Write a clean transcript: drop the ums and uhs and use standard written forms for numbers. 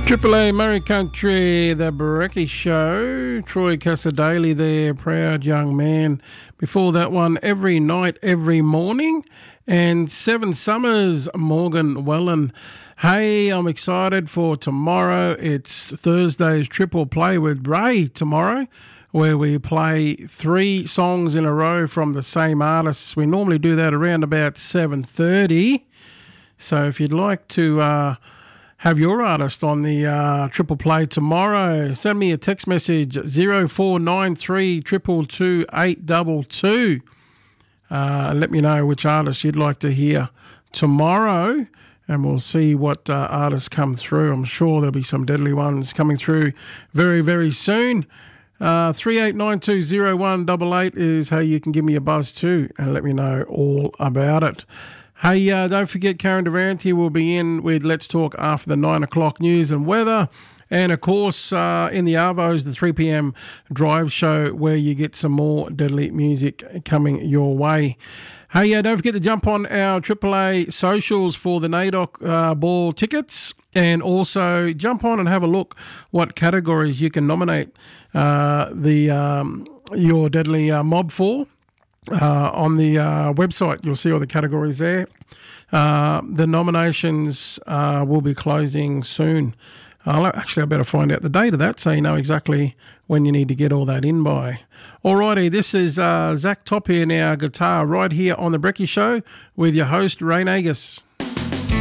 Triple A Murray Country, the Brecky Show. Troy Casadale there, proud young man. Before that one, Every Night, Every Morning. And Seven Summers, Morgan Wallen. Hey, I'm excited for tomorrow. It's Thursday's Triple Play with Ray tomorrow, where we play 3 songs in a row from the same artists. We normally do that around about 7:30. So if you'd like to have your artist on the Triple Play tomorrow, send me a text message 0493 222 822. Let me know which artist you'd like to hear tomorrow, and we'll see what artists come through. I'm sure there'll be some deadly ones coming through very, very soon. 38920188 is how you can give me a buzz too and let me know all about it. Hey, don't forget Karen Durante will be in with Let's Talk after the 9 o'clock news and weather. And, of course, in the Arvos, the 3 p.m. drive show where you get some more deadly music coming your way. Hey, don't forget to jump on our AAA socials for the NAIDOC ball tickets, and also jump on and have a look what categories you can nominate your deadly mob for. On the website, you'll see all the categories there. The nominations will be closing soon. I better find out the date of that so you know exactly when you need to get all that in by. Alrighty, this is Zach Top here now, guitar, right here on The Brecky Show with your host, Ray Nagus.